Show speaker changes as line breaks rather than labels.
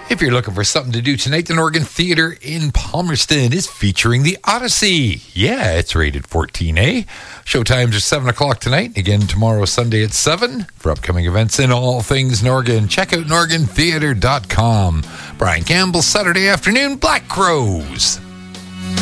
If you're looking for something to do tonight, the Norgan Theatre in Palmerston is featuring the Odyssey. Yeah, it's rated 14A. Showtimes are 7 o'clock tonight. Again, tomorrow, Sunday at 7. For upcoming events in all things Norgan, check out norgantheatre.com. Brian Campbell, Saturday afternoon, Black Crows.